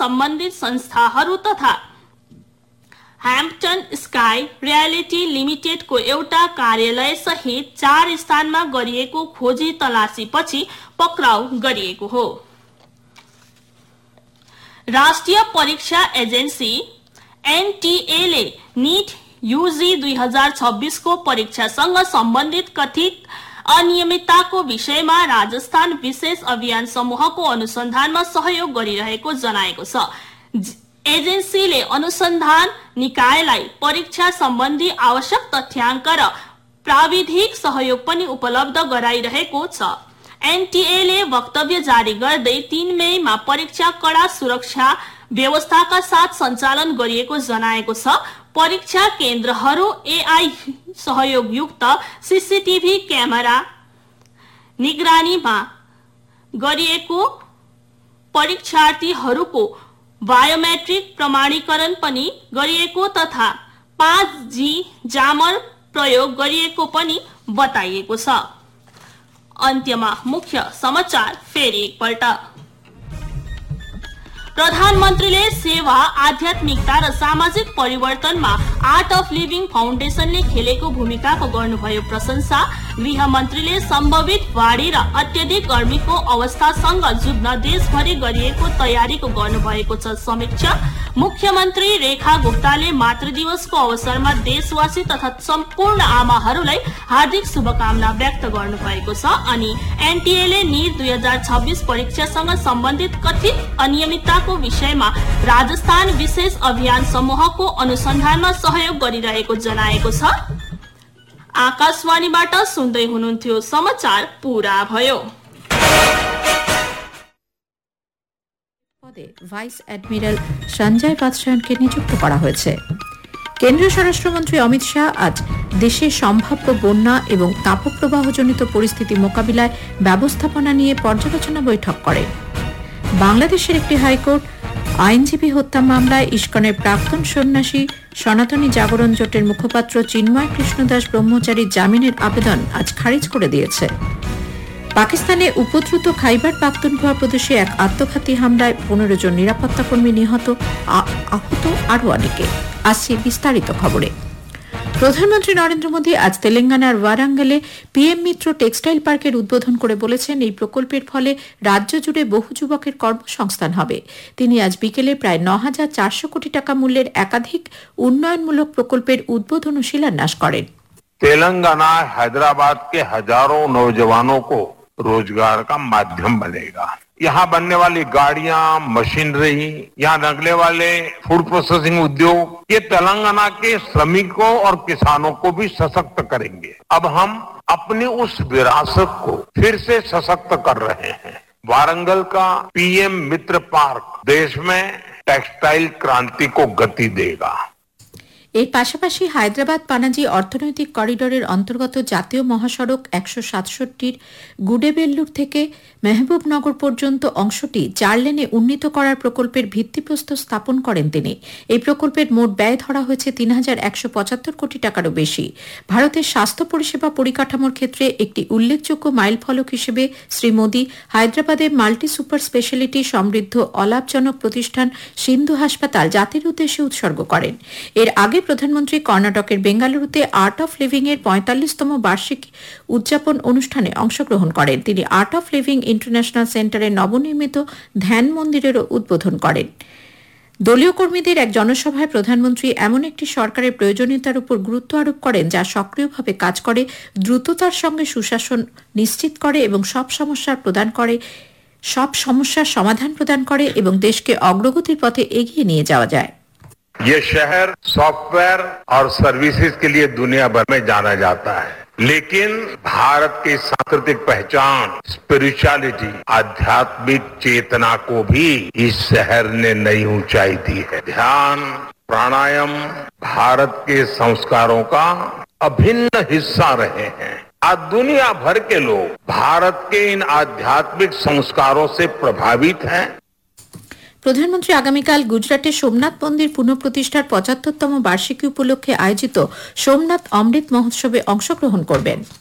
सम्बन्धित संस्थाहरू तथा ह्याम्पटन स्काई रियालिटी लिमिटेडको एउटा कार्यालय सहित 4 स्थानमा गरिएको खोजी तलासीपछि पक्राउ गरिएको हो। राष्ट्रिय परीक्षा एजेन्सी एनटीए ले नीट यूजी 2026 को परीक्षासँग सम्बन्धित कथित अनियमितताको विषयमा राजस्थान विशेष अभियान समूहको अनुसन्धानमा सहयोग गरिरहेको जनाएको छ। एजेन्सीले अनुसन्धान निकायलाई परीक्षा सम्बन्धी आवश्यक तथ्याङ्क र प्राविधिक सहयोग पनि उपलब्ध गराइरहेको छ। एनटीए ले वक्तव्य जारी गर्दै 3 मेमा परीक्षा कड़ा सुरक्षा व्यवस्थाका साथ सञ्चालन गरिएको जनाएको छ। परीक्षा केन्द्रहरू एआई सहयोगयुक्त सीसीटीभी क्यामेरा निगरानीमा गरिएको परीक्षार्थीहरूको बायोमेट्रिक प्रमाणीकरण पनि गरिएको तथा 5G जामर प्रयोग गरिएको पनि बताइएको छ। अन्त्यमा मुख्य समाचार फेरि एकपल्ट। प्रधानमन्त्रीले सेवा, आध्यात्मिकता र सामाजिक परिवर्तनमा आर्ट अफ लिभिङ फाउन्डेशनले खेलेको भूमिकाको गर्नुभयो प्रशंसा। गृहमन्त्रीले सम्भावित बाढी र अत्यधिक गर्मीको अवस्थासँग जुझ्न देशभरि गरिएको तयारीको गर्नुभएको छ समीक्षा। मुख्यमन्त्री रेखा गुप्ताले मातृ दिवसको अवसरमा देशवासी तथा सम्पूर्ण आमाहरूलाई हार्दिक शुभकामना व्यक्त गर्नुभएको छ। अनि एनटीएले नीट 2026 परीक्षासँग सम्बन्धित कथित अनियमितताको विषयमा राजस्थान विशेष अभियान समूहको अनुसन्धानमा सहयोग गरिरहेको जनाएको छ। आकाशवाणीबाट सुन्दै हुनुहुन्थ्यो समाचार पूरा भयो। পদে ভাইস অ্যাডমিরাল সঞ্জয় বাদশাহকে নিযুক্ত করা হয়েছে। কেন্দ্রীয় স্বরাষ্ট্রমন্ত্রী অমিত শাহ আজ দেশে সম্ভাব্য বন্যা এবং তাপপ্রবাহজনিত পরিস্থিতি মোকাবিলায় ব্যবস্থাপনা নিয়ে পর্যালোচনা বৈঠক করেন। বাংলাদেশের একটি হাইকোর্ট আইনজীবী হত্যা মামলায় ইস্কনের প্রাক্তন সন্ন্যাসী সনাতনী জাগরণ জোটের মুখপাত্র চিন্ময় কৃষ্ণদাস ব্রহ্মচারীর জামিনের আবেদন আজ খারিজ করে দিয়েছে। পাকিস্তানে উপদ্রুত খাইবার পাখতুনখোয়া প্রদেশে এক আত্মঘাতী হামলায় 15 জন নিরাপত্তা কর্মী নিহত, আহত আরও অনেকে। আসছে বিস্তারিত খবরে। প্রধানমন্ত্রী নরেন্দ্র মোদী আজ তেলেঙ্গানার ওয়ারাঙ্গলে পিএম মিত্র টেক্সটাইল পার্কের উদ্বোধন করে বলেছেন, এই প্রকল্পের ফলে রাজ্য জুড়ে বহু যুবকের কর্মসংস্থান হবে। তিনি আজ বিকেলে প্রায় 9,400 কোটি টাকা মূল্যের একাধিক উন্নয়নমূলক প্রকল্পের উদ্বোধন ও শিলান্যাস করেন। तेलंगाना हैदराबाद के हजारों नौजवानों को रोजगार का माध्यम बनेगा। यहाँ बनने वाली गाड़ियां, मशीनरी, यहाँ लगने वाले फूड प्रोसेसिंग उद्योग, ये तेलंगाना के श्रमिकों और किसानों को भी सशक्त करेंगे। अब हम अपनी उस विरासत को फिर से सशक्त कर रहे हैं। वारंगल का पीएम मित्र पार्क देश में टेक्सटाइल क्रांति को गति देगा। এর পাশাপাশি হায়দ্রাবাদ পানাজি অর্থনৈতিক করিডোরের অন্তর্গত জাতীয় মহাসড়ক 167 গুডেবেল্লুর থেকে মেহবুবনগর পর্যন্ত অংশটি 4 লেনে উন্নীত করার প্রকল্পের ভিত্তিপ্রস্তর স্থাপন করেন তিনি। এই প্রকল্পের মোট ব্যয় ধরা হয়েছে 3,175 কোটি টাকারও বেশি। ভারতের স্বাস্থ্য পরিষেবা পরিকাঠামোর ক্ষেত্রে একটি উল্লেখযোগ্য মাইলফলক হিসেবে শ্রী মোদী হায়দ্রাবাদে মাল্টি সুপার স্পেশালিটি সমৃদ্ধ অলাভজনক প্রতিষ্ঠান সিন্ধু হাসপাতাল জাতির উদ্দেশ্যে উৎসর্গ করেন। এর আগে প্রধানমন্ত্রী কর্ণাটকের বেঙ্গালুরুতে আর্ট অফ লিভিং এর 45তম বার্ষিক উদযাপন অনুষ্ঠানে অংশগ্রহণ করেন। তিনি আর্ট অফ লিভিং ইন্টারন্যাশনাল সেন্টারের নবনির্মিত ধ্যান মন্দিরেরও উদ্বোধন করেন। দলীয় কর্মীদের এক জনসভায় প্রধানমন্ত্রী এমন একটি সরকারের প্রয়োজনীয়তার উপর গুরুত্ব আরোপ করেন যা সক্রিয়ভাবে কাজ করে, দ্রুততার সঙ্গে সুশাসন নিশ্চিত করে এবং সব সমস্যার সমাধান প্রদান করে এবং দেশকে অগ্রগতির পথে এগিয়ে নিয়ে যাওয়া যায়। ये शहर सॉफ्टवेयर और सर्विसेज के लिए दुनिया भर में जाना जाता है, लेकिन भारत की सांस्कृतिक पहचान, स्पिरिचुअलिटी, आध्यात्मिक चेतना को भी इस शहर ने नई ऊंचाई दी है। ध्यान, प्राणायाम भारत के संस्कारों का अभिन्न हिस्सा रहे हैं। आज दुनिया भर के लोग भारत के इन आध्यात्मिक संस्कारों से प्रभावित हैं। প্রধানমন্ত্রী আগামীকাল গুজরাটে সোমনাথ মন্দির পুনঃপ্রতিষ্ঠার 75তম বার্ষিকী উপলক্ষে আয়োজিত সোমনাথ অমৃত মহোৎসবে অংশগ্রহণ করবেন।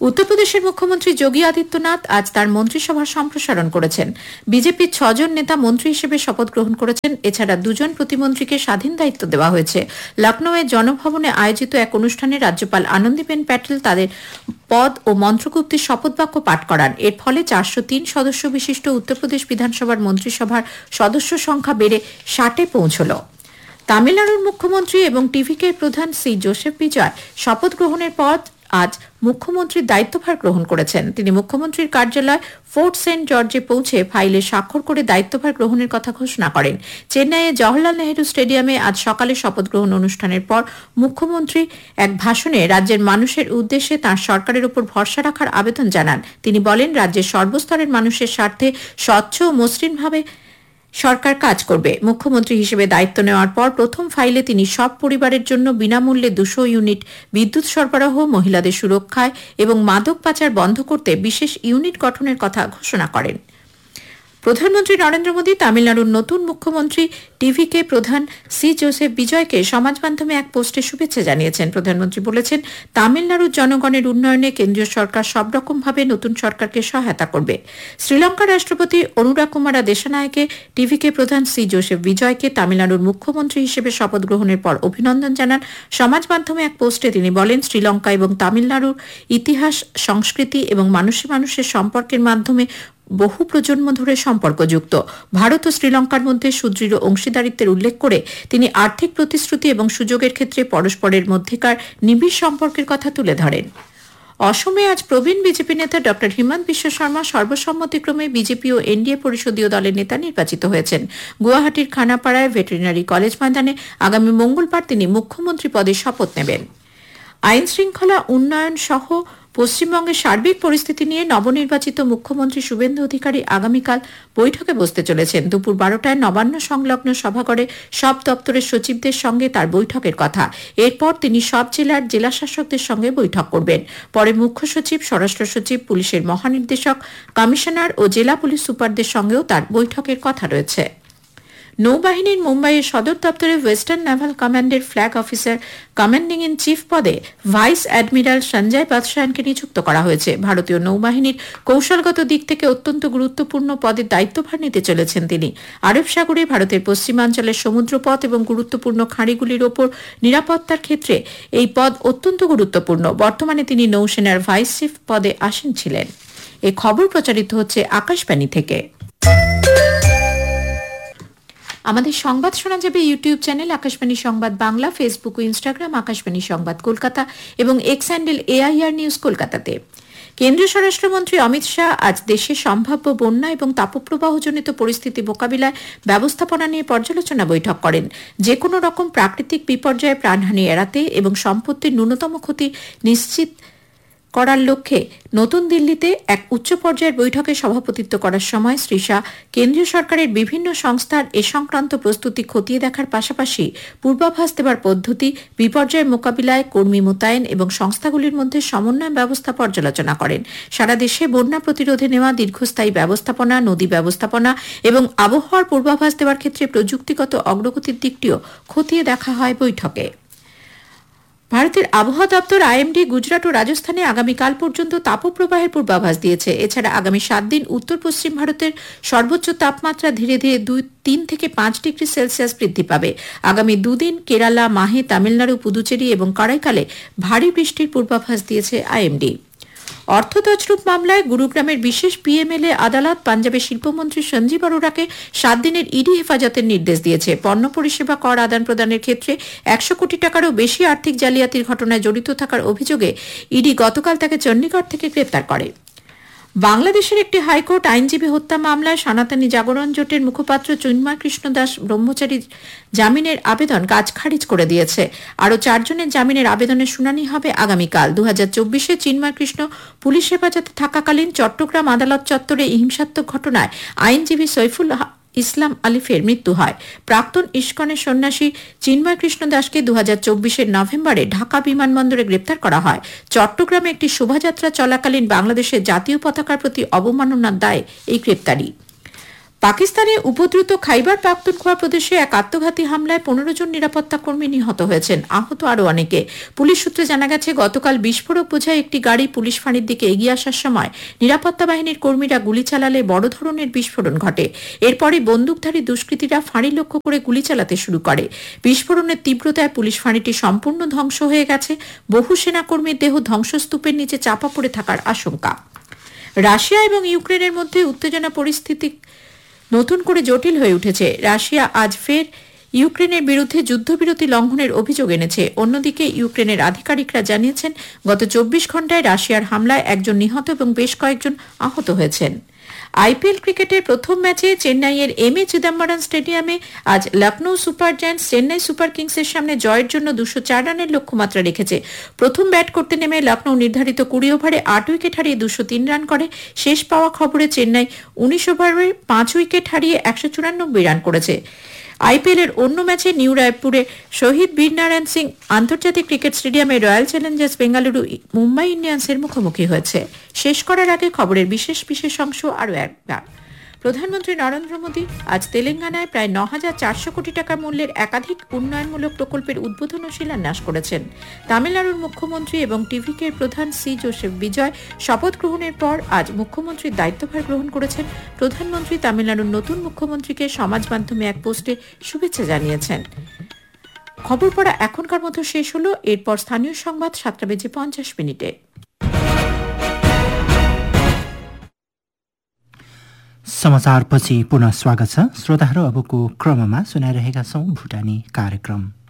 উত্তরপ্রদেশের মুখ্যমন্ত্রী যোগী আদিত্যনাথ আজ তার মন্ত্রিসভার সম্প্রসারণ করেছেন। বিজেপির 6 জন নেতা মন্ত্রী হিসেবে শপথ গ্রহণ করেছেন। এছাড়া 2 জন প্রতিমন্ত্রীকে স্বাধীন দায়িত্ব দেওয়া হয়েছে। লখনৌয়ের জনভবনে আয়োজিত এক অনুষ্ঠানে রাজ্যপাল আনন্দীবেন প্যাটেল তাদের পদ ও মন্ত্রগুপ্তির শপথ বাক্য পাঠ করান। এর ফলে 403 সদস্য বিশিষ্ট উত্তরপ্রদেশ বিধানসভার মন্ত্রিসভার সদস্য সংখ্যা বেড়ে 60-এ পৌঁছল। তামিলনাড়ুর মুখ্যমন্ত্রী এবং টিভিকের প্রধান সি জোসেফ বিজয় শপথ গ্রহণের পর আজ মুখ্যমন্ত্রীর দায়িত্বভার গ্রহণ করেছেন। তিনি মুখ্যমন্ত্রীর কার্যালয় ফোর্ট সেন্ট জর্জে পৌঁছে ফাইলে স্বাক্ষর করে দায়িত্বভার গ্রহণের কথা ঘোষণা করেন। চেন্নাইয়ে জওহরলাল নেহরু স্টেডিয়ামে আজ সকালে শপথ গ্রহণ অনুষ্ঠানের পর মুখ্যমন্ত্রী এক ভাষণে রাজ্যের মানুষের উদ্দেশ্যে তাঁর সরকারের উপর ভরসা রাখার আবেদন জানান। তিনি বলেন, রাজ্যের সর্বস্তরের মানুষের স্বার্থে স্বচ্ছ ও মসৃণভাবে সরকার কাজ করবে। মুখ্যমন্ত্রী হিসেবে দায়িত্ব নেওয়ার পর প্রথম ফাইলে তিনি সব পরিবারের জন্য বিনামূল্যে 200 ইউনিট বিদ্যুৎ সরবরাহ, মহিলাদের সুরক্ষায় এবং মাদক পাচার বন্ধ করতে বিশেষ ইউনিট গঠনের কথা ঘোষণা করেন। প্রধানমন্ত্রী নরেন্দ্র মোদী তামিলনাড়ুর নতুন মুখ্যমন্ত্রী টিভিকে প্রধান সি জোসেফ বিজয়কে সমাজ মাধ্যমে এক পোস্টে শুভেচ্ছা জানিয়েছেন। প্রধানমন্ত্রী বলেছেন, তামিলনাড়ুর জনগণের উন্নয়নে কেন্দ্রীয় সরকার সব রকমভাবে নতুন সরকারকে সহায়তা করবে। শ্রীলঙ্কার রাষ্ট্রপতি অনুরা কুমারা দেশানায়কে টিভিকে প্রধান সি জোসেফ বিজয়কে তামিলনাড়ুর মুখ্যমন্ত্রী হিসেবে শপথ গ্রহণের পর অভিনন্দন জানান। সমাজ মাধ্যমে এক পোস্টে তিনি বলেন, শ্রীলঙ্কা এবং তামিলনাড়ুর ইতিহাস, সংস্কৃতি এবং মানুষে মানুষের সম্পর্কের মাধ্যমে বহু প্রজন্ম ধরে সম্পর্কযুক্ত। ভারত ও শ্রীলঙ্কার মধ্যে সুদৃঢ় অংশীদারিত্বের উল্লেখ করে তিনি আর্থিক প্রতিশ্রুতি এবং সুযোগের ক্ষেত্রে পরস্পরের মধ্যেকার নিবিড় সম্পর্কের কথা তুলে ধরেন। অসমে আজ প্রবীণ বিজেপি নেতা ড হিমন্ত বিশ্ব শর্মা সর্বসম্মতিক্রমে বিজেপি ও এনডিএ পরিষদীয় দলের নেতা নির্বাচিত হয়েছেন। গুয়াহাটির খানাপাড়ায় ভেটেরিনারি কলেজ ময়দানে আগামী মঙ্গলবার তিনি মুখ্যমন্ত্রী পদে শপথ নেবেন। আইন শৃঙ্খলা উন্নয়ন সহ পশ্চিমবঙ্গের সার্বিক পরিস্থিতি নিয়ে নবনির্বাচিত মুখ্যমন্ত্রী শুভেন্দু অধিকারী আগামীকাল বৈঠকে বসতে চলেছেন। দুপুর 12টায় নবান্ন সংলগ্ন সভাঘরে সব দপ্তরের সচিবদের সঙ্গে তার বৈঠকের কথা। এরপর তিনি সব জেলার জেলাশাসকদের সঙ্গে বৈঠক করবেন। পরে মুখ্য সচিব, স্বরাষ্ট্র সচিব, পুলিশের মহানির্দেশক, কমিশনার ও জেলা পুলিশ সুপারদের সঙ্গেও তার বৈঠকের কথা রয়েছে। নৌবাহিনীর মুম্বাইয়ের সদর দপ্তরে ওয়েস্টার্ন নেভাল কমান্ডের flag officer commanding in chief পদে ভাইস অ্যাডমিরাল সঞ্জয় বাদশায়নকে নিযুক্ত করা হয়েছে। ভারতীয় নৌবাহিনীর কৌশলগত দিক থেকে অত্যন্ত গুরুত্বপূর্ণ পদের দায়িত্বভার নিতে চলেছেন তিনি। আরব সাগরে ভারতের পশ্চিমাঞ্চলের সমুদ্রপথ এবং গুরুত্বপূর্ণ খাঁড়িগুলির ওপর নিরাপত্তার ক্ষেত্রে এই পদ অত্যন্ত গুরুত্বপূর্ণ। বর্তমানে তিনি নৌসেনার ভাইস চিফ পদে আসীন ছিলেন। এই খবর প্রচারিত হচ্ছে আকাশবাণী থেকে। আমাদের সংবাদ শোনা যাবে ইউটিউব চ্যানেল আকাশবাণী সংবাদ বাংলা, ফেসবুক ও ইনস্টাগ্রাম আকাশবাণী সংবাদ কলকাতা এবং এক্স হ্যান্ডেল AIR নিউজ কলকাতাতে। কেন্দ্রীয় স্বরাষ্ট্রমন্ত্রী অমিত শাহ আজ দেশে সম্ভাব্য বন্যা এবং তাপপ্রবাহজনিত পরিস্থিতি মোকাবিলায় ব্যবস্থাপনা নিয়ে পর্যালোচনা বৈঠক করেন। যে কোনো রকম প্রাকৃতিক বিপর্যয়ে প্রাণহানি এড়াতে এবং সম্পত্তির ন্যূনতম ক্ষতি নিশ্চিত করার লক্ষ্যে নতুন দিল্লিতে এক উচ্চ পর্যায়ের বৈঠকে সভাপতিত্ব করার সময় শ্রী শাহ কেন্দ্রীয় সরকারের বিভিন্ন সংস্থার এ সংক্রান্ত প্রস্তুতি খতিয়ে দেখার পাশাপাশি পূর্বাভাস দেওয়ার পদ্ধতি, বিপর্যয়ের মোকাবিলায় কর্মী মোতায়েন এবং সংস্থাগুলির মধ্যে সমন্বয় ব্যবস্থা পর্যালোচনা করেন। সারা দেশে বন্যা প্রতিরোধে নেওয়া দীর্ঘস্থায়ী ব্যবস্থাপনা, নদী ব্যবস্থাপনা এবং আবহাওয়ার পূর্বাভাস দেওয়ার ক্ষেত্রে প্রযুক্তিগত অগ্রগতির দিকটিও খতিয়ে দেখা হয় বৈঠকে। ভারতের আবহাওয়া দপ্তর IMD গুজরাট ও রাজস্থানে আগামীকাল পর্যন্ত তাপপ্রবাহের পূর্বাভাস দিয়েছে। এছাড়া আগামী 7 দিন উত্তর পশ্চিম ভারতের সর্বোচ্চ তাপমাত্রা ধীরে ধীরে 3 থেকে 5 ডিগ্রি সেলসিয়াস বৃদ্ধি পাবে। আগামী 2 দিন কেরালা, মাহে, তামিলনাড়ু, পুদুচেরি এবং কারাইকালে ভারী বৃষ্টির পূর্বাভাস দিয়েছে IMD। অর্থ তছরূপ মামলায় গুরুগ্রামের বিশেষ PMLA আদালত পাঞ্জাবের শিল্পমন্ত্রী সঞ্জীব অরোরাকে 7 দিনের ইডি হেফাজতের নির্দেশ দিয়েছে। পণ্য পরিষেবা কর আদান প্রদানের ক্ষেত্রে 100 কোটি টাকারও বেশি আর্থিক জালিয়াতির ঘটনায় জড়িত থাকার অভিযোগে ইডি গতকাল তাকে চণ্ডীগড় থেকে গ্রেপ্তার করে। বাংলাদেশের একটি হাইকোর্ট আইনজীবী হত্যা মামলায় সনাতনী জাগরণ জোটের মুখপাত্র চিন্ময় কৃষ্ণ দাস ব্রহ্মচারীর জামিনের আবেদন খারিজ করে দিয়েছে। আরও 4 জনের জামিনের আবেদনের শুনানি হবে আগামীকাল। 2024-এ চিন্ময় কৃষ্ণ পুলিশ হেফাজতে থাকাকালীন চট্টগ্রাম আদালত চত্বরে হিংসাত্মক ঘটনায় আইনজীবী সৈফুল ইসলাম আলিফের মৃত্যু হয়। প্রাক্তন ইস্কনের সন্ন্যাসী চিন্ময় কৃষ্ণ দাসকে 2024-এর নভেম্বরে ঢাকা বিমানবন্দরে গ্রেপ্তার করা হয়। চট্টগ্রামে একটি শোভাযাত্রা চলাকালীন বাংলাদেশের জাতীয় পতাকার প্রতি অবমাননার দায়ে এই গ্রেপ্তারি। পাকিস্তানে উপদ্রুত খাইবার পাখতুনখোয়া প্রদেশে এক আত্মঘাতী হামলায় 15 জন নিরাপত্তা কর্মী নিহত হয়েছেন, আহত আরও অনেকে। পুলিশ সূত্রে জানা গেছে, গতকাল বিস্ফোরক বোঝাই একটি গাড়ি পুলিশ ফাঁড়ির দিকে এগিয়ে আসার সময় নিরাপত্তা বাহিনীর কর্মীরা গুলি চালালে বড় ধরনের বিস্ফোরণ ঘটে। এরপরে বন্দুকধারী দুষ্কৃতীরা ফাঁড়ি লক্ষ্য করে গুলি চালাতে শুরু করে। বিস্ফোরণের তীব্রতায় পুলিশ ফাঁড়িটি সম্পূর্ণ ধ্বংস হয়ে গেছে। বহু সেনাকর্মীর দেহ ধ্বংসস্তূপের নিচে চাপা পড়ে থাকার আশঙ্কা। রাশিয়া এবং ইউক্রেনের মধ্যে উত্তেজনা পরিস্থিতি নতুন করে জটিল হয়ে উঠেছে। রাশিয়া আজ ফের ইউক্রেনের বিরুদ্ধে যুদ্ধবিরতি লঙ্ঘনের অভিযোগ এনেছে। অন্যদিকে ইউক্রেনের আধিকারিকরা জানিয়েছেন, গত 24 ঘণ্টায় রাশিয়ার হামলায় একজন নিহত এবং বেশ কয়েকজন আহত হয়েছেন। আইপিএল ক্রিকেটের প্রথম ম্যাচে চেন্নাইয়ের এমএ চিদাম্বরম স্টেডিয়ামে আজ Lucknow super giants Chennai super কিংসের সামনে জয়ের জন্য 204 রানের লক্ষ্যমাত্রা রেখেছে। প্রথম ব্যাট করতে নেমে লখনৌ নির্ধারিত 20 ওভারে 8 উইকেট হারিয়ে 203 রান করে। শেষ পাওয়া খবরে চেন্নাই 19 ওভারে 5 উইকেট হারিয়ে 194 রান করেছে। আইপিএল এর অন্য ম্যাচে নিউ রায়পুরে শহীদ বীরনারায়ণ সিং আন্তর্জাতিক ক্রিকেট স্টেডিয়ামে রয়্যাল চ্যালেঞ্জার্স বেঙ্গালুরু মুম্বাই ইন্ডিয়ান্সের মুখোমুখি হয়েছে। শেষ করার আগে খবরের বিশেষ অংশ আরও একবার। প্রধানমন্ত্রী নরেন্দ্র মোদী আজ তেলেঙ্গানায় প্রায় 9,400 কোটি টাকা মূল্যের একাধিক উন্নয়নমূলক প্রকল্পের উদ্বোধন ও শিলান্যাস করেছেন। তামিলনাড়ুর মুখ্যমন্ত্রী এবং টিভিকের প্রধান সি জোসেফ বিজয় শপথ গ্রহণের পর আজ মুখ্যমন্ত্রীর দায়িত্বভার গ্রহণ করেছেন। প্রধানমন্ত্রী তামিলনাড়ুর নতুন মুখ্যমন্ত্রীকে সমাজ মাধ্যমে এক পোস্টে শুভেচ্ছা জানিয়েছেন। খবর পড়া এখনকার মতো শেষ হলো। এরপর স্থানীয় সংবাদ 7:50 समाचारपछि पुनः स्वागत छ। श्रोताहरू, अबको क्रममा सुनाइरहेका छौं भुटानी कार्यक्रम।